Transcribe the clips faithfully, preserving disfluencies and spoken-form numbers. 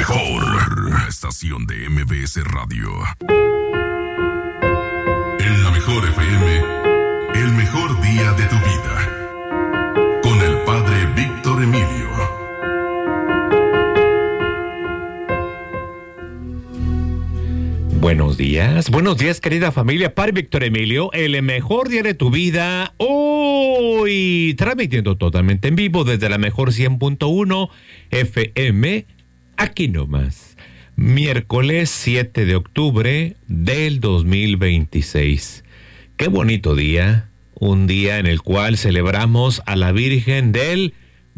mejor estación de M B S Radio. En la mejor F M, el mejor día de tu vida. Con el padre Víctor Emilio. Buenos días, buenos días querida familia, Padre Víctor Emilio, el mejor día de tu vida, hoy transmitiendo totalmente en vivo desde la mejor cien punto uno F M, aquí nomás, miércoles siete de octubre del dos mil veintiséis. Qué bonito día, un día en el cual celebramos a la Virgen del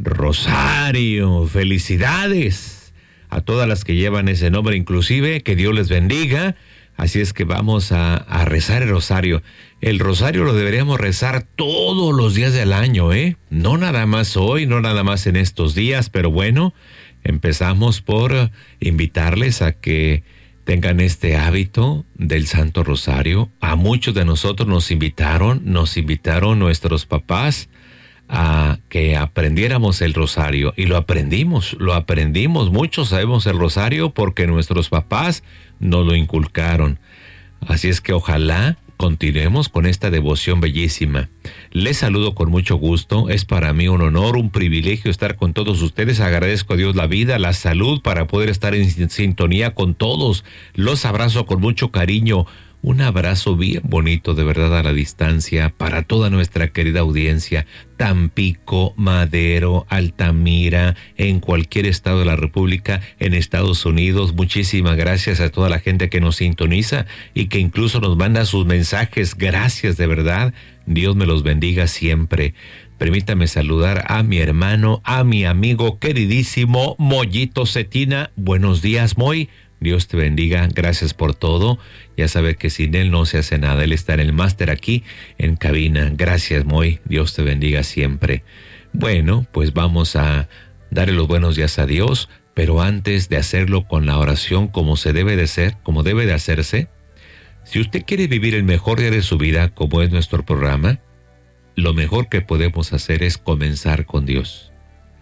Rosario. Felicidades a todas las que llevan ese nombre, inclusive, que Dios les bendiga. Así es que vamos a, a rezar el rosario. El rosario lo deberíamos rezar todos los días del año, ¿eh? No nada más hoy, no nada más en estos días, pero bueno, empezamos por invitarles a que tengan este hábito del Santo Rosario. A muchos de nosotros nos invitaron, nos invitaron nuestros papás a que aprendiéramos el rosario, y lo aprendimos, lo aprendimos, muchos sabemos el rosario porque nuestros papás nos lo inculcaron. Así es que ojalá continuemos con esta devoción bellísima. Les saludo con mucho gusto, es para mí un honor, un privilegio estar con todos ustedes. Agradezco a Dios la vida, la salud para poder estar en sintonía con todos. Los abrazo con mucho cariño. Un abrazo bien bonito, de verdad, a la distancia, para toda nuestra querida audiencia. Tampico, Madero, Altamira, en cualquier estado de la República, en Estados Unidos. Muchísimas gracias a toda la gente que nos sintoniza y que incluso nos manda sus mensajes. Gracias, de verdad. Dios me los bendiga siempre. Permítame saludar a mi hermano, a mi amigo queridísimo Moyito Cetina. Buenos días, Moy. Dios te bendiga, gracias por todo. Ya sabe que sin él no se hace nada. Él está en el máster aquí, en cabina. Gracias, Moy. Dios te bendiga siempre. Bueno, pues vamos a darle los buenos días a Dios, pero antes de hacerlo con la oración como se debe de ser, como debe de hacerse, si usted quiere vivir el mejor día de su vida, como es nuestro programa, lo mejor que podemos hacer es comenzar con Dios.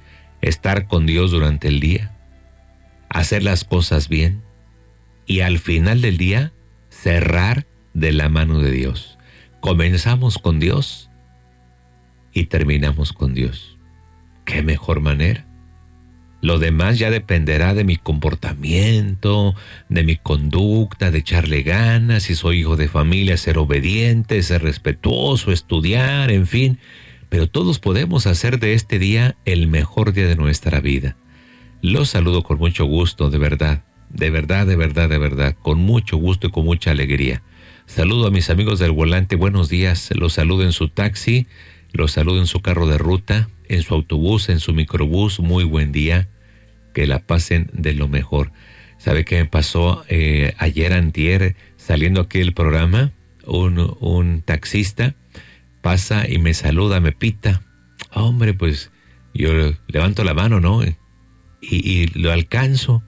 Estar con Dios durante el día, hacer las cosas bien, y al final del día, cerrar de la mano de Dios. Comenzamos con Dios y terminamos con Dios. ¿Qué mejor manera? Lo demás ya dependerá de mi comportamiento, de mi conducta, de echarle ganas, si soy hijo de familia, ser obediente, ser respetuoso, estudiar, en fin. Pero todos podemos hacer de este día el mejor día de nuestra vida. Los saludo con mucho gusto, de verdad. De verdad, de verdad, de verdad, con mucho gusto y con mucha alegría. Saludo a mis amigos del volante, buenos días, los saludo en su taxi, los saludo en su carro de ruta, en su autobús, en su microbús, muy buen día, que la pasen de lo mejor. ¿Sabe qué me pasó eh, ayer antier, saliendo aquí del programa? Un, un taxista pasa y me saluda, me pita. Hombre, pues yo levanto la mano, ¿no? Y, y lo alcanzo.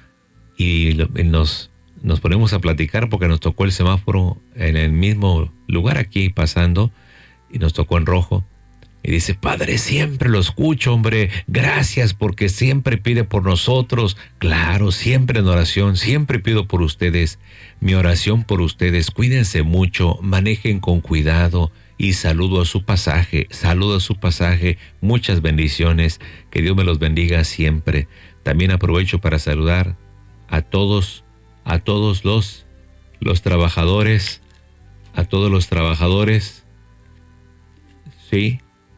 Y nos, nos ponemos a platicar porque nos tocó el semáforo en el mismo lugar aquí pasando y nos tocó en rojo. Y dice, padre, siempre lo escucho, hombre, gracias porque siempre pide por nosotros. Claro, siempre en oración, siempre pido por ustedes. Mi oración por ustedes, cuídense mucho, manejen con cuidado y saludo a su pasaje, saludo a su pasaje, muchas bendiciones, que Dios me los bendiga siempre. También aprovecho para saludar a todos, a todos los, los trabajadores, a todos los trabajadores, sí,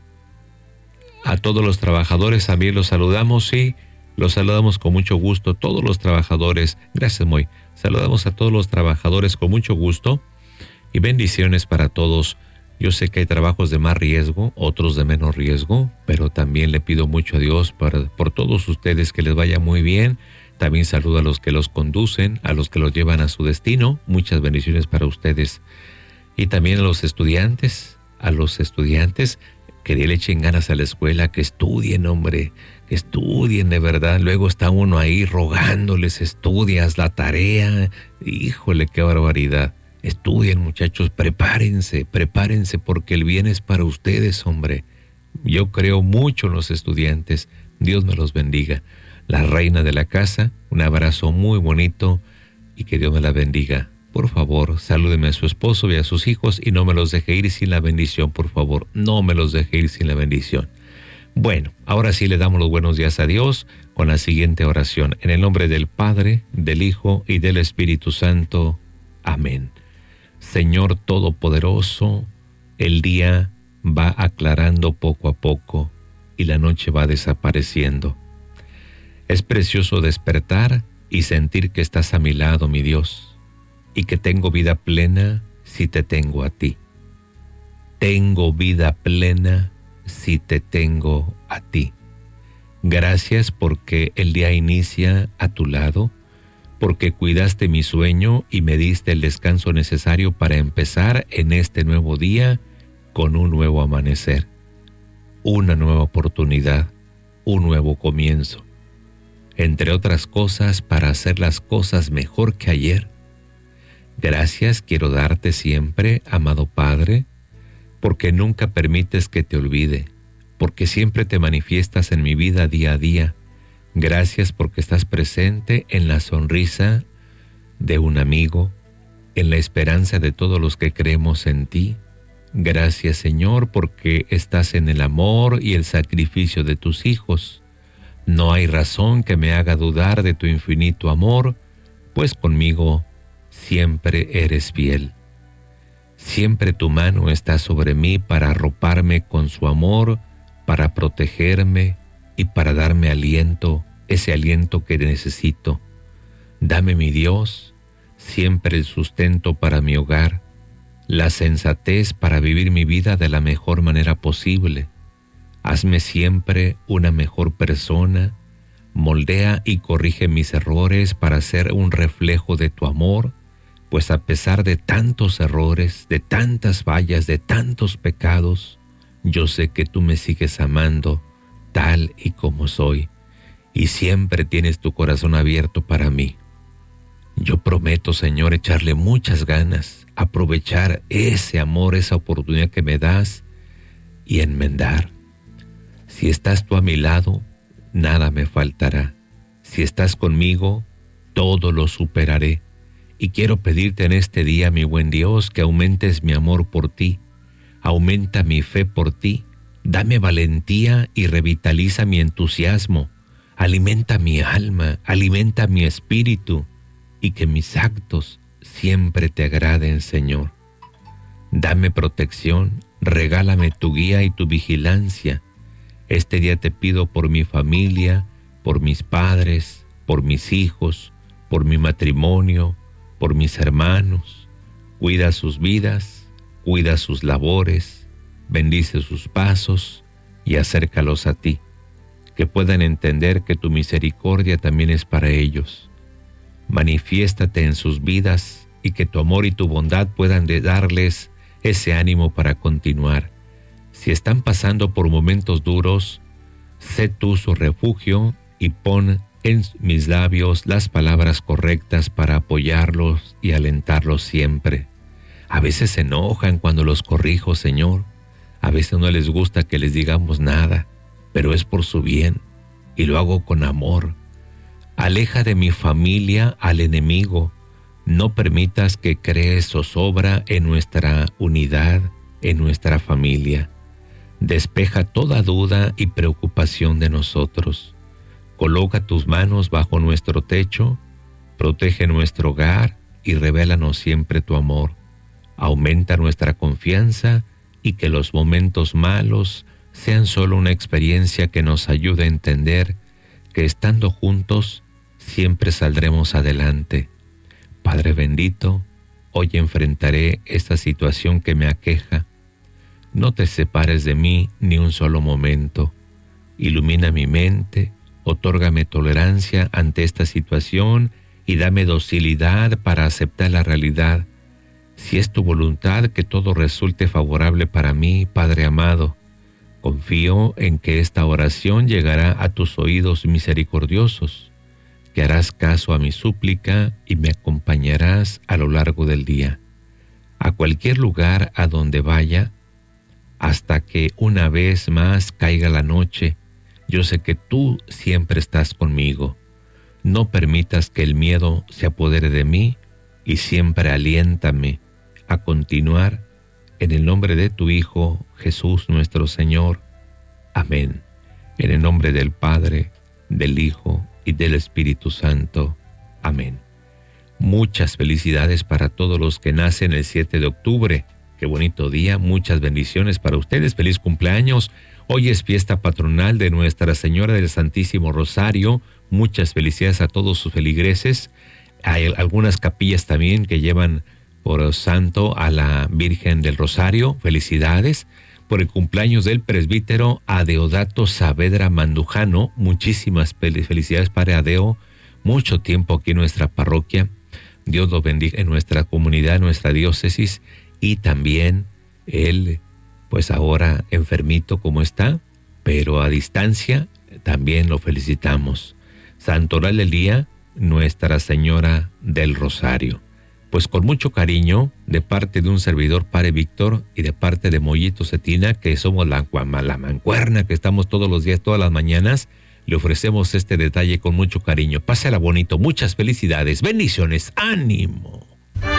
a todos los trabajadores también los saludamos, sí, los saludamos con mucho gusto, todos los trabajadores, gracias Moy, saludamos a todos los trabajadores con mucho gusto y bendiciones para todos. Yo sé que hay trabajos de más riesgo, otros de menos riesgo, pero también le pido mucho a Dios para, por todos ustedes que les vaya muy bien. También saludo a los que los conducen, a los que los llevan a su destino. Muchas bendiciones para ustedes. Y también a los estudiantes, a los estudiantes que le echen ganas a la escuela, que estudien, hombre, que estudien de verdad. Luego está uno ahí rogándoles, estudias la tarea. Híjole, qué barbaridad. Estudien, muchachos, prepárense, prepárense porque el bien es para ustedes, hombre. Yo creo mucho en los estudiantes. Dios me los bendiga. la reina de la casa. Un abrazo muy bonito y que Dios me la bendiga. Por favor, salúdeme a su esposo y a sus hijos y no me los deje ir sin la bendición, por favor. No me los deje ir sin la bendición. Bueno, ahora sí le damos los buenos días a Dios con la siguiente oración. En el nombre del Padre, del Hijo y del Espíritu Santo. Amén. Señor Todopoderoso, el día va aclarando poco a poco y la noche va desapareciendo. Es precioso despertar y sentir que estás a mi lado, mi Dios, y que tengo vida plena si te tengo a ti. Tengo vida plena si te tengo a ti. Gracias porque el día inicia a tu lado, porque cuidaste mi sueño y me diste el descanso necesario para empezar en este nuevo día con un nuevo amanecer, una nueva oportunidad, un nuevo comienzo. Entre otras cosas, para hacer las cosas mejor que ayer. Gracias quiero darte siempre, amado Padre, porque nunca permites que te olvide, porque siempre te manifiestas en mi vida día a día. Gracias porque estás presente en la sonrisa de un amigo, en la esperanza de todos los que creemos en ti. Gracias, Señor, porque estás en el amor y el sacrificio de tus hijos. No hay razón que me haga dudar de tu infinito amor, pues conmigo siempre eres fiel. Siempre tu mano está sobre mí para arroparme con su amor, para protegerme y para darme aliento, ese aliento que necesito. Dame, mi Dios, siempre el sustento para mi hogar, la sensatez para vivir mi vida de la mejor manera posible. Hazme siempre una mejor persona, moldea y corrige mis errores para ser un reflejo de tu amor, pues a pesar de tantos errores, de tantas fallas, de tantos pecados, yo sé que tú me sigues amando tal y como soy, y siempre tienes tu corazón abierto para mí. Yo prometo, Señor, echarle muchas ganas, aprovechar ese amor, esa oportunidad que me das y enmendar. Si estás tú a mi lado, nada me faltará. Si estás conmigo, todo lo superaré. Y quiero pedirte en este día, mi buen Dios, que aumentes mi amor por ti, aumenta mi fe por ti, dame valentía y revitaliza mi entusiasmo, alimenta mi alma, alimenta mi espíritu, y que mis actos siempre te agraden, Señor. Dame protección, regálame tu guía y tu vigilancia. Este día te pido por mi familia, por mis padres, por mis hijos, por mi matrimonio, por mis hermanos. Cuida sus vidas, cuida sus labores, bendice sus pasos y acércalos a ti, que puedan entender que tu misericordia también es para ellos. Manifiéstate en sus vidas y que tu amor y tu bondad puedan de darles ese ánimo para continuar. Si están pasando por momentos duros, sé tú su refugio y pon en mis labios las palabras correctas para apoyarlos y alentarlos siempre. A veces se enojan cuando los corrijo, Señor. A veces no les gusta que les digamos nada, pero es por su bien y lo hago con amor. Aleja de mi familia al enemigo. No permitas que cree zozobra en nuestra unidad, en nuestra familia. Despeja toda duda y preocupación de nosotros. Coloca tus manos bajo nuestro techo, protege nuestro hogar y revélanos siempre tu amor. Aumenta nuestra confianza y que los momentos malos sean solo una experiencia que nos ayude a entender que estando juntos siempre saldremos adelante. Padre bendito, hoy enfrentaré esta situación que me aqueja. No te separes de mí ni un solo momento. Ilumina mi mente, otórgame tolerancia ante esta situación y dame docilidad para aceptar la realidad. Si es tu voluntad que todo resulte favorable para mí, Padre amado, confío en que esta oración llegará a tus oídos misericordiosos, que harás caso a mi súplica y me acompañarás a lo largo del día, a cualquier lugar a donde vaya, hasta que una vez más caiga la noche yo sé que tú siempre estás conmigo. No permitas que el miedo se apodere de mí y siempre aliéntame a continuar en el nombre de tu Hijo, Jesús nuestro Señor. Amén. En el nombre del Padre, del Hijo y del Espíritu Santo. Amén. Muchas felicidades para todos los que nacen el siete de octubre. Qué bonito día, muchas bendiciones para ustedes. Feliz cumpleaños. Hoy es fiesta patronal de Nuestra Señora del Santísimo Rosario. Muchas felicidades a todos sus feligreses. Hay algunas capillas también que llevan por santo a la Virgen del Rosario. Felicidades. Por el cumpleaños del presbítero Adeodato Saavedra Mandujano. Muchísimas felicidades para Adeo. Mucho tiempo aquí en nuestra parroquia. Dios lo bendiga en nuestra comunidad, en nuestra diócesis. Y también él, pues ahora enfermito como está, pero a distancia, también lo felicitamos. Santoral del día, Nuestra Señora del Rosario. Pues con mucho cariño, de parte de un servidor, Padre Víctor, y de parte de Mollito Cetina, que somos la, la mancuerna, que estamos todos los días, todas las mañanas, le ofrecemos este detalle con mucho cariño. Pásala bonito, muchas felicidades, bendiciones, ánimo.